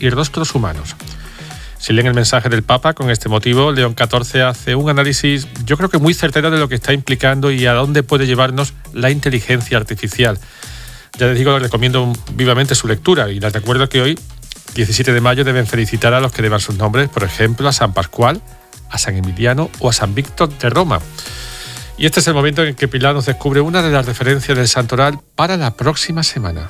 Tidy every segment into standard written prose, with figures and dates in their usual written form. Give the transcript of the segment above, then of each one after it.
y rostros humanos. Si leen el mensaje del Papa, con este motivo, León XIV hace un análisis, yo creo que muy certero, de lo que está implicando y a dónde puede llevarnos la inteligencia artificial. Ya les digo, les recomiendo vivamente su lectura y les recuerdo que hoy, 17 de mayo, deben felicitar a los que deban sus nombres, por ejemplo, a San Pascual, a San Emiliano o a San Víctor de Roma. Y este es el momento en que Pilar nos descubre una de las referencias del santoral para la próxima semana.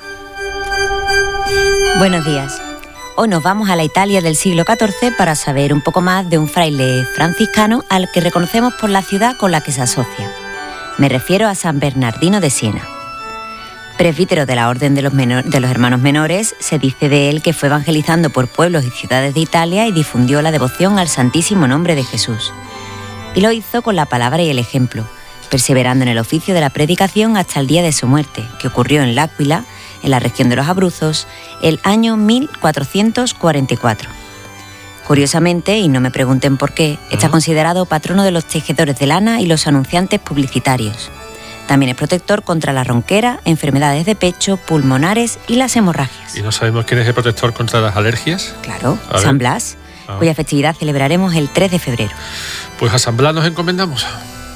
Buenos días. Hoy nos vamos a la Italia del siglo XIV para saber un poco más de un fraile franciscano al que reconocemos por la ciudad con la que se asocia. Me refiero a San Bernardino de Siena. Presbítero de la Orden de los Hermanos Menores, se dice de él que fue evangelizando por pueblos y ciudades de Italia y difundió la devoción al Santísimo Nombre de Jesús. Y lo hizo con la palabra y el ejemplo, perseverando en el oficio de la predicación hasta el día de su muerte, que ocurrió en L'Aquila, en la región de los Abruzos, el año 1444. Curiosamente, y no me pregunten por qué, está considerado patrono de los tejedores de lana y los anunciantes publicitarios. También es protector contra la ronquera, enfermedades de pecho, pulmonares y las hemorragias. ¿Y no sabemos quién es el protector contra las alergias? Claro, San Blas, cuya festividad celebraremos el 3 de febrero. Pues a San Blas nos encomendamos.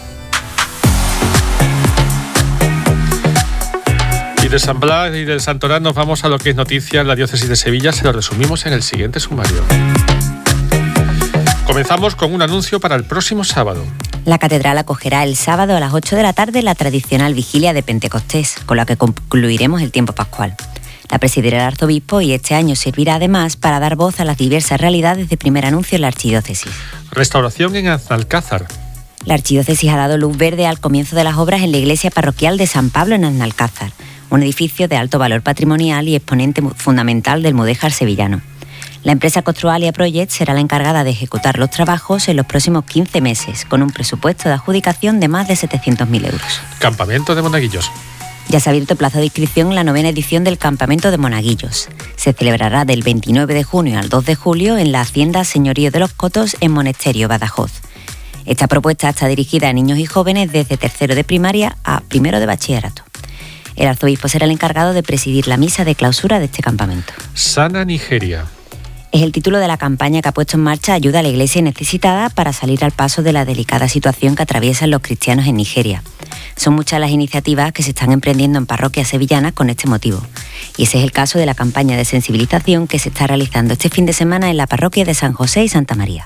Y de San Blas y del santoral nos vamos a lo que es noticia en la diócesis de Sevilla. Se lo resumimos en el siguiente sumario. Comenzamos con un anuncio para el próximo sábado. La catedral acogerá el sábado a las 8 de la tarde la tradicional vigilia de Pentecostés, con la que concluiremos el tiempo pascual. La presidirá el arzobispo y este año servirá además para dar voz a las diversas realidades de primer anuncio en la archidiócesis. Restauración en Aznalcázar. La archidiócesis ha dado luz verde al comienzo de las obras en la iglesia parroquial de San Pablo en Aznalcázar, un edificio de alto valor patrimonial y exponente fundamental del mudéjar sevillano. La empresa Construalia Project será la encargada de ejecutar los trabajos en los próximos 15 meses, con un presupuesto de adjudicación de más de 700.000 euros. Campamento de Monaguillos. Ya se ha abierto plazo de inscripción en la 9ª edición del Campamento de Monaguillos. Se celebrará del 29 de junio al 2 de julio en la Hacienda Señorío de los Cotos en Monesterio, Badajoz. Esta propuesta está dirigida a niños y jóvenes desde tercero de primaria a primero de bachillerato. El arzobispo será el encargado de presidir la misa de clausura de este campamento. Sana Nigeria. Es el título de la campaña que ha puesto en marcha Ayuda a la Iglesia Necesitada para salir al paso de la delicada situación que atraviesan los cristianos en Nigeria. Son muchas las iniciativas que se están emprendiendo en parroquias sevillanas con este motivo. Y ese es el caso de la campaña de sensibilización que se está realizando este fin de semana en la parroquia de San José y Santa María.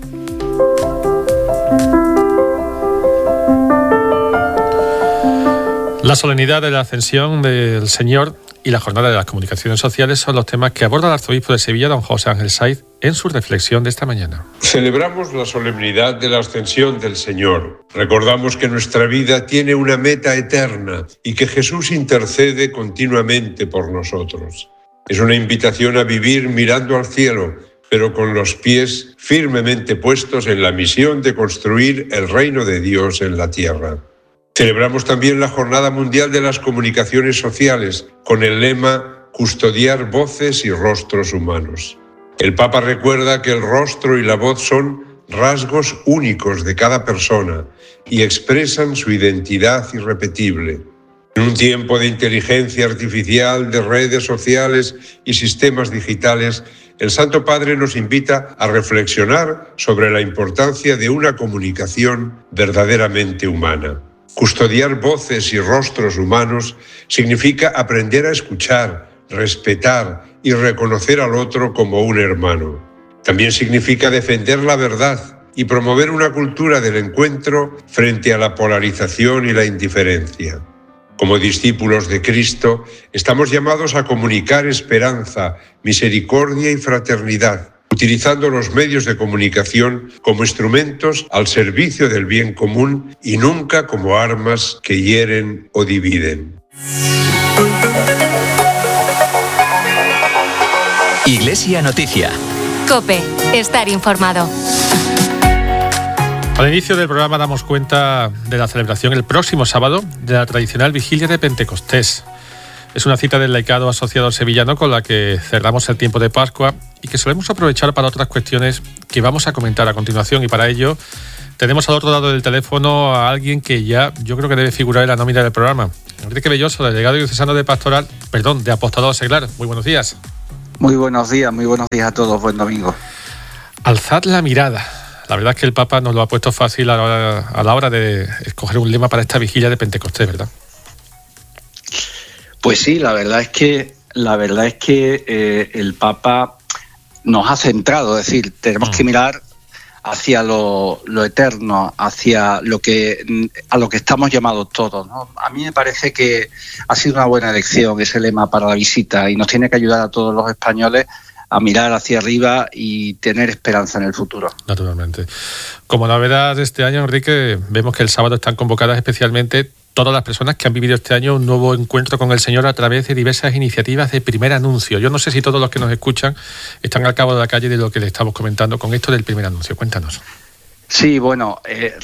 La solemnidad de la Ascensión del Señor y la jornada de las comunicaciones sociales son los temas que aborda el arzobispo de Sevilla, don José Ángel Saiz, en su reflexión de esta mañana. Celebramos la solemnidad de la Ascensión del Señor. Recordamos que nuestra vida tiene una meta eterna y que Jesús intercede continuamente por nosotros. Es una invitación a vivir mirando al cielo, pero con los pies firmemente puestos en la misión de construir el reino de Dios en la tierra. Celebramos también la Jornada Mundial de las Comunicaciones Sociales, con el lema «Custodiar voces y rostros humanos». El Papa recuerda que el rostro y la voz son rasgos únicos de cada persona y expresan su identidad irrepetible. En un tiempo de inteligencia artificial, de redes sociales y sistemas digitales, el Santo Padre nos invita a reflexionar sobre la importancia de una comunicación verdaderamente humana. Custodiar voces y rostros humanos significa aprender a escuchar, respetar y reconocer al otro como un hermano. También significa defender la verdad y promover una cultura del encuentro frente a la polarización y la indiferencia. Como discípulos de Cristo, estamos llamados a comunicar esperanza, misericordia y fraternidad, utilizando los medios de comunicación como instrumentos al servicio del bien común y nunca como armas que hieren o dividen. Iglesia Noticia. COPE. Estar informado. Al inicio del programa damos cuenta de la celebración el próximo sábado de la tradicional vigilia de Pentecostés. Es una cita del laicado asociado sevillano con la que cerramos el tiempo de Pascua y que solemos aprovechar para otras cuestiones que vamos a comentar a continuación, y para ello tenemos al otro lado del teléfono a alguien que ya yo creo que debe figurar en la nómina del programa. Enrique Belloso, delegado diocesano de Apostolado Seglar. Muy buenos días. Muy buenos días a todos, buen domingo. Alzad la mirada. La verdad es que el Papa nos lo ha puesto fácil a la hora de escoger un lema para esta vigilia de Pentecostés, ¿verdad? Pues sí, la verdad es que el Papa nos ha centrado, es decir, tenemos que mirar hacia lo eterno, hacia a lo que estamos llamados todos, ¿no? A mí me parece que ha sido una buena elección ese lema para la visita y nos tiene que ayudar a todos los españoles a mirar hacia arriba y tener esperanza en el futuro. Naturalmente. Como novedad de este año, Enrique, vemos que el sábado están convocadas especialmente todas las personas que han vivido este año un nuevo encuentro con el Señor a través de diversas iniciativas de primer anuncio. Yo no sé si todos los que nos escuchan están al cabo de la calle de lo que le estamos comentando con esto del primer anuncio. Cuéntanos. Sí, bueno,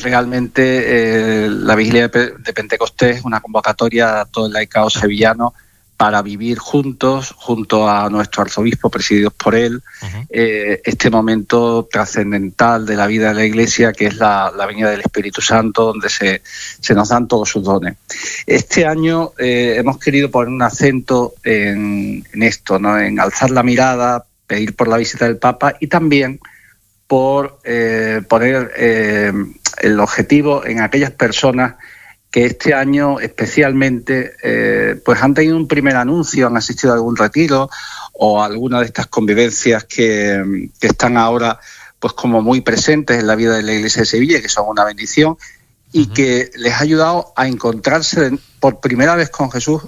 realmente la vigilia de Pentecostés es una convocatoria a todo el laicado sevillano para vivir juntos, junto a nuestro arzobispo, presididos por él, este momento trascendental de la vida de la Iglesia, que es la venida del Espíritu Santo, donde se nos dan todos sus dones. Este año hemos querido poner un acento en esto, ¿no? En alzar la mirada, pedir por la visita del Papa y también por poner el objetivo en aquellas personas que este año especialmente pues han tenido un primer anuncio, han asistido a algún retiro o a alguna de estas convivencias que están ahora pues como muy presentes en la vida de la Iglesia de Sevilla, que son una bendición y que les ha ayudado a encontrarse por primera vez con Jesús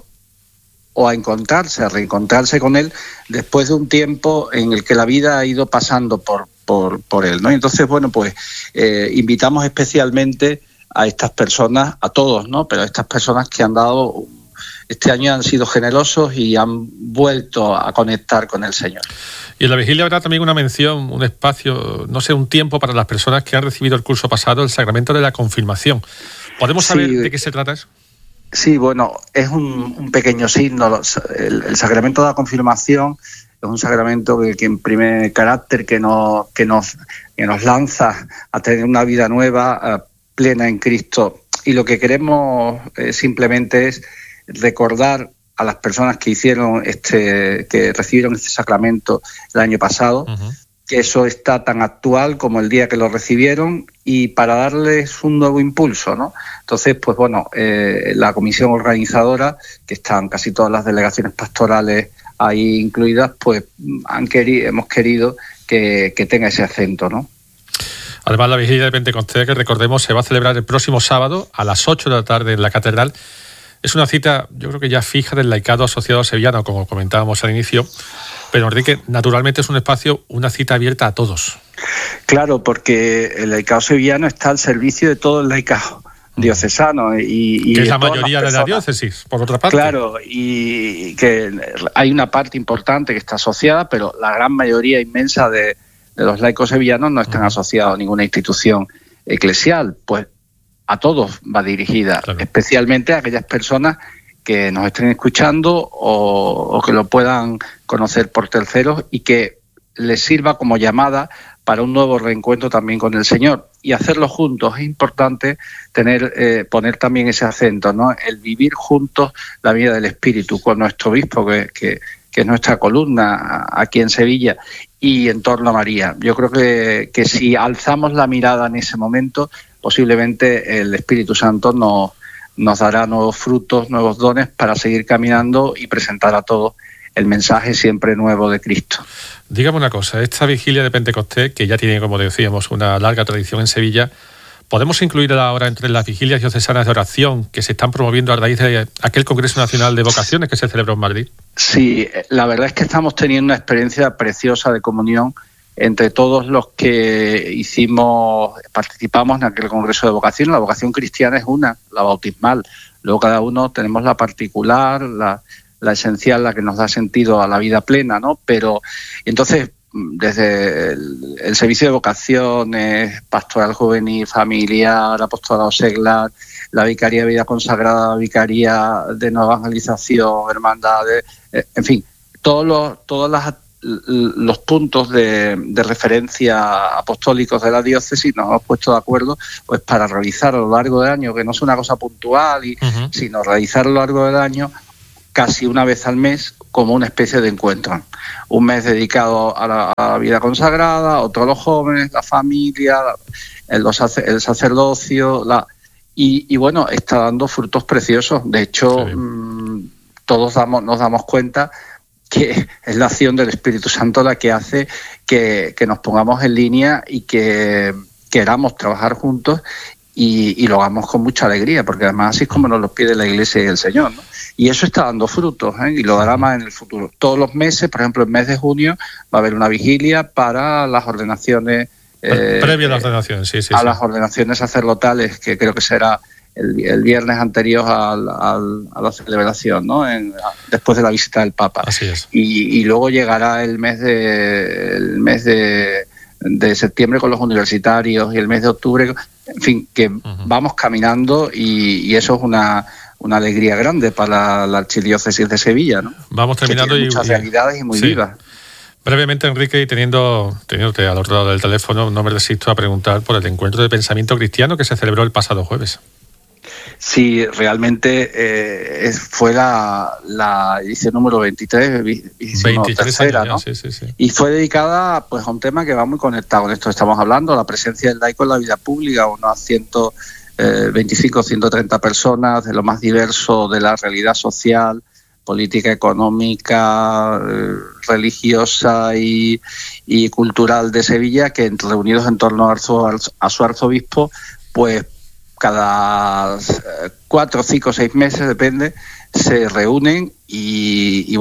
o a reencontrarse con Él después de un tiempo en el que la vida ha ido pasando por Él, ¿no? Y entonces, bueno, pues invitamos especialmente a estas personas, a todos, ¿no? Pero a estas personas que han dado, este año han sido generosos y han vuelto a conectar con el Señor. Y en la vigilia habrá también una mención, un espacio, no sé, un tiempo para las personas que han recibido el curso pasado, el sacramento de la confirmación. ¿Podemos saber de qué se trata eso? Sí, bueno, es un pequeño signo. El sacramento de la confirmación es un sacramento que imprime carácter, que nos lanza a tener una vida nueva, plena en Cristo, y lo que queremos simplemente es recordar a las personas que recibieron este sacramento el año pasado, que eso está tan actual como el día que lo recibieron y para darles un nuevo impulso, ¿no? Entonces, pues bueno, la comisión organizadora, que están casi todas las delegaciones pastorales ahí incluidas, pues hemos querido que tenga ese acento, ¿no? Además, la vigilia de Pentecostés, que recordemos, se va a celebrar el próximo sábado a las 8 de la tarde en la Catedral. Es una cita, yo creo que ya fija del laicado asociado sevillano, como comentábamos al inicio. Pero, Enrique, naturalmente es un espacio, una cita abierta a todos. Claro, porque el laicado sevillano está al servicio de todo el laicado diocesano. Y que es la mayoría de la diócesis, por otra parte. Claro, y que hay una parte importante que está asociada, pero la gran mayoría inmensa de los laicos sevillanos no están asociados a ninguna institución eclesial, pues a todos va dirigida, claro. Especialmente a aquellas personas que nos estén escuchando o que lo puedan conocer por terceros y que les sirva como llamada para un nuevo reencuentro también con el Señor y hacerlo juntos. Es importante poner también ese acento, ¿no? El vivir juntos la vida del Espíritu con nuestro obispo, que es nuestra columna aquí en Sevilla, y en torno a María. Yo creo que si alzamos la mirada en ese momento, posiblemente el Espíritu Santo nos dará nuevos frutos, nuevos dones para seguir caminando y presentar a todos el mensaje siempre nuevo de Cristo. Dígame una cosa, esta vigilia de Pentecostés, que ya tiene, como decíamos, una larga tradición en Sevilla, ¿podemos incluirla ahora entre las vigilias diocesanas de oración que se están promoviendo a raíz de aquel Congreso Nacional de Vocaciones que se celebró en Madrid? Sí, la verdad es que estamos teniendo una experiencia preciosa de comunión entre todos los que participamos en aquel Congreso de Vocaciones. La vocación cristiana es una, la bautismal. Luego cada uno tenemos la particular, la esencial, la que nos da sentido a la vida plena, ¿no? Pero entonces, desde el servicio de vocaciones, pastoral juvenil, familiar, apostolado seglar, la vicaría de vida consagrada, vicaría de nueva evangelización, hermandades, en fin, todos los puntos de referencia apostólicos de la diócesis nos hemos puesto de acuerdo pues para realizar a lo largo del año, que no es una cosa puntual, sino realizar a lo largo del año casi una vez al mes como una especie de encuentro. Un mes dedicado a la vida consagrada, otro a los jóvenes, la familia, el sacerdocio, y bueno, está dando frutos preciosos. De hecho, todos nos damos cuenta que es la acción del Espíritu Santo la que hace que nos pongamos en línea y que queramos trabajar juntos y lo hagamos con mucha alegría, porque además así es como nos lo pide la Iglesia y el Señor, ¿no? Y eso está dando frutos, y lo dará más en el futuro. Todos los meses, por ejemplo, el mes de junio va a haber una vigilia para las ordenaciones. Previa a las ordenaciones, sí. Las ordenaciones sacerdotales, que creo que será el viernes anterior a la celebración, ¿no? Después de la visita del Papa. Así es. Y luego llegará el mes de septiembre con los universitarios y el mes de octubre, en fin, que vamos caminando y eso es una alegría grande para la Archidiócesis de Sevilla, ¿no? Vamos terminando, que tiene muchas realidades y muy vivas. Brevemente, Enrique, y teniéndote al otro lado del teléfono, no me resisto a preguntar por el encuentro de pensamiento cristiano que se celebró el pasado jueves. Sí, realmente fue la edición número 23, 23 años, ¿no? Sí. Y fue dedicada pues a un tema que va muy conectado con esto que estamos hablando, la presencia del laico en la vida pública, unas 125, 130 personas de lo más diverso de la realidad social, política, económica, religiosa y cultural de Sevilla, que reunidos en torno a su arzobispo, pues cada 4, 5, 6 meses, depende, se reúnen y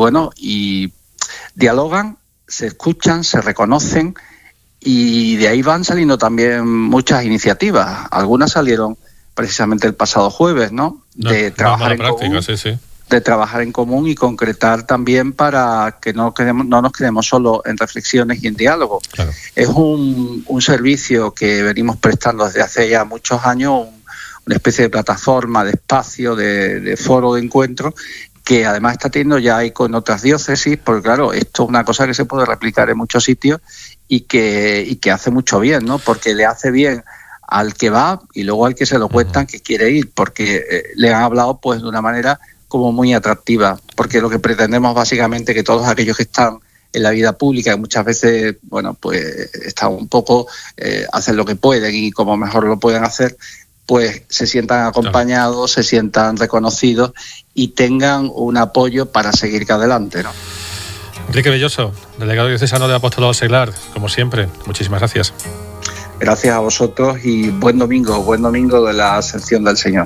dialogan, se escuchan, se reconocen, y de ahí van saliendo también muchas iniciativas. Algunas salieron precisamente el pasado jueves, ¿no? De trabajar en común. De trabajar en común y concretar también para que no nos quedemos solo en reflexiones y en diálogo. Claro. Es un servicio que venimos prestando desde hace ya muchos años, una especie de plataforma, de espacio, de foro de encuentro, que además está teniendo ya eco en otras diócesis, porque claro, esto es una cosa que se puede replicar en muchos sitios y que hace mucho bien, ¿no? Porque le hace bien al que va y luego al que se lo cuentan que quiere ir, porque le han hablado pues de una manera como muy atractiva, porque lo que pretendemos básicamente que todos aquellos que están en la vida pública, que muchas veces, bueno, pues están un poco, hacen lo que pueden y como mejor lo pueden hacer, pues se sientan acompañados, se sientan reconocidos y tengan un apoyo para seguir adelante, ¿no? Enrique Belloso, delegado diocesano de Apostolado Seglar, como siempre, muchísimas gracias. Gracias a vosotros y buen domingo de la Ascensión del Señor.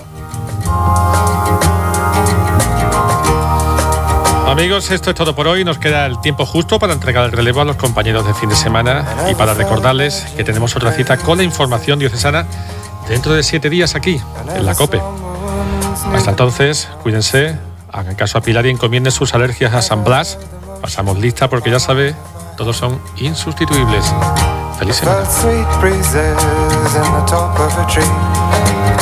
Amigos, esto es todo por hoy. Nos queda el tiempo justo para entregar el relevo a los compañeros de fin de semana y para recordarles que tenemos otra cita con la información diocesana dentro de 7 días aquí, en la COPE. Hasta entonces, cuídense, hagan caso a Pilar y encomienden sus alergias a San Blas. Pasamos lista porque ya sabe, todos son insustituibles. ¡Feliz semana!